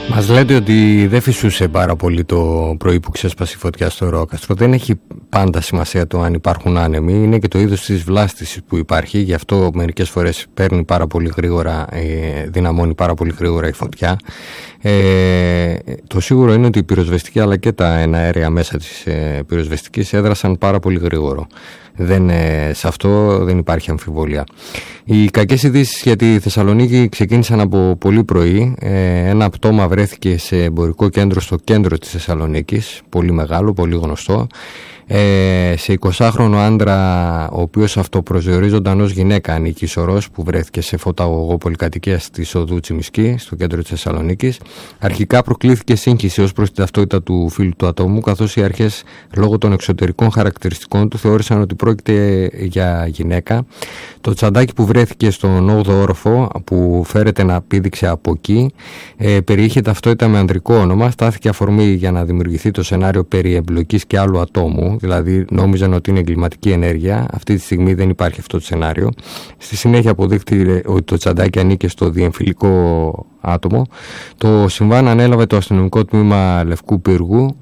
Μας λέτε ότι δεν φυσούσε πάρα πολύ το πρωί που ξέσπασε η φωτιά στο Ρόκαστρο. Δεν έχει πάντα σημασία το αν υπάρχουν άνεμοι. Είναι και το είδος της βλάστησης που υπάρχει. Γι' αυτό μερικές φορές παίρνει πάρα πολύ γρήγορα, δυναμώνει πάρα πολύ γρήγορα η φωτιά. Το σίγουρο είναι ότι η πυροσβεστική αλλά και τα εναέρια μέσα της πυροσβεστικής έδρασαν πάρα πολύ γρήγορο. Σε αυτό δεν υπάρχει αμφιβολία. Οι κακές ειδήσεις για τη Θεσσαλονίκη ξεκίνησαν από πολύ πρωί. Ένα πτώμα βρέθηκε σε εμπορικό κέντρο στο κέντρο της Θεσσαλονίκης, πολύ μεγάλο, πολύ γνωστό. Σε 20χρονο άντρα, ο οποίος αυτοπροσδιορίζονταν ως γυναίκα, ανήκει σωρός, που βρέθηκε σε φωταγωγό πολυκατοικίας της οδού Τσιμισκή, στο κέντρο της Θεσσαλονίκης. Αρχικά προκλήθηκε σύγχυση ως προς την ταυτότητα του φίλου του ατόμου, καθώς οι αρχές, λόγω των εξωτερικών χαρακτηριστικών του, θεώρησαν ότι πρόκειται για γυναίκα. Το τσαντάκι που βρέθηκε στον 8ο όροφο, που φέρεται να πήδηξε από εκεί, περιείχε ταυτότητα με ανδρικό όνομα. Στάθηκε αφορμή για να δημιουργηθεί το σενάριο περί εμπλοκής και άλλου ατόμου, δηλαδή νόμιζαν ότι είναι εγκληματική ενέργεια. Αυτή τη στιγμή δεν υπάρχει αυτό το σενάριο. Στη συνέχεια αποδείχθηκε ότι το τσαντάκι ανήκε στο διεμφυλικό άτομο. Το συμβάν ανέλαβε το αστυνομικό τμήμα Λευκού Πύργου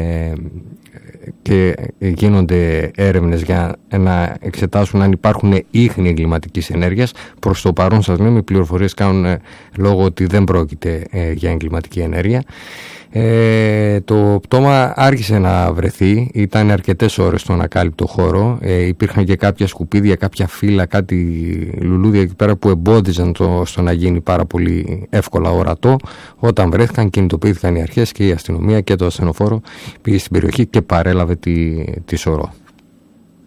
και γίνονται έρευνες για να εξετάσουν αν υπάρχουν ίχνη εγκληματικής ενέργειας. Προς το παρόν, σας λέμε, οι πληροφορίες κάνουν λόγο ότι δεν πρόκειται για εγκληματική ενέργεια. Το πτώμα άρχισε να βρεθεί, ήταν αρκετές ώρες στον ακάλυπτο χώρο. Υπήρχαν και κάποια σκουπίδια, κάποια φύλλα, κάτι λουλούδια εκεί πέρα που εμπόδιζαν στο να γίνει πάρα πολύ εύκολα ορατό. Όταν βρέθηκαν, κινητοποιήθηκαν οι αρχές και η αστυνομία και το ασθενοφόρο πήγε στην περιοχή και παρέλαβε τη σωρό.